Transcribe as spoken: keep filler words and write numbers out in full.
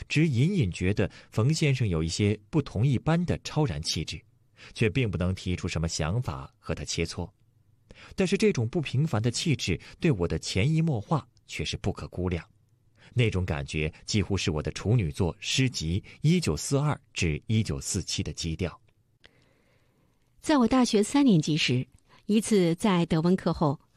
只隐隐觉得冯先生有一些不同一般的超然气质，却并不能提出什么想法和他切磋。但是这种不平凡的气质对我的潜移默化却是不可估量，那种感觉几乎是我的处女作诗集一九四二至一九四七的基调。 在我大学三年级时，一次在德文课后，